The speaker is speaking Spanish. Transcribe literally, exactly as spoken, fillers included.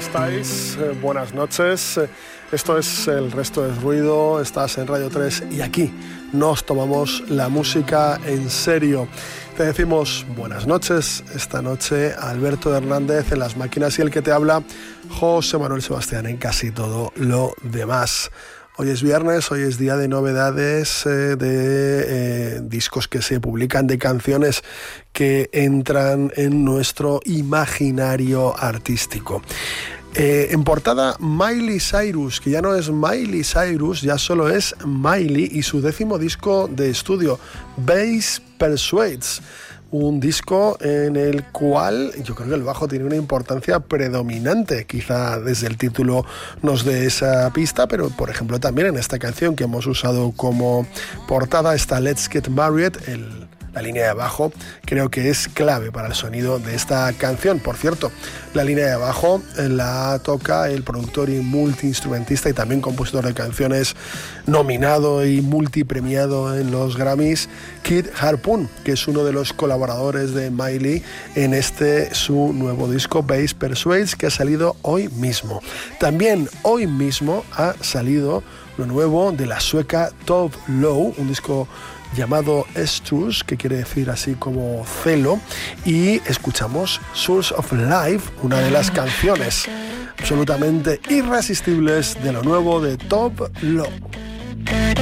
estáis? Eh, buenas noches. Eh, esto es El Resto es Ruido, estás en Radio tres y aquí nos tomamos la música en serio. Te decimos buenas noches esta noche, Alberto Hernández en las máquinas y el que te habla, José Manuel Sebastián en casi todo lo demás. Hoy es viernes, hoy es día de novedades, eh, de eh, discos que se publican, de canciones que entran en nuestro imaginario artístico. Eh, en portada, Miley Cyrus, que ya no es Miley Cyrus, ya solo es Miley, y su décimo disco de estudio, Bass Persuades. Un disco en el cual yo creo que el bajo tiene una importancia predominante, quizá desde el título nos dé esa pista, pero por ejemplo también en esta canción que hemos usado como portada está Let's Get Married, el La línea de bajo creo que es clave para el sonido de esta canción. Por cierto, la línea de bajo la toca el productor y multiinstrumentista y también compositor de canciones nominado y multipremiado en los Grammys, Kid Harpoon, que es uno de los colaboradores de Miley en este su nuevo disco Bass Persuades, que ha salido hoy mismo. También hoy mismo ha salido lo nuevo de la sueca Tove Lo, un disco llamado Estrus, que quiere decir así como celo, y escuchamos Source of Life, una de las canciones absolutamente irresistibles de lo nuevo de Tove Lo.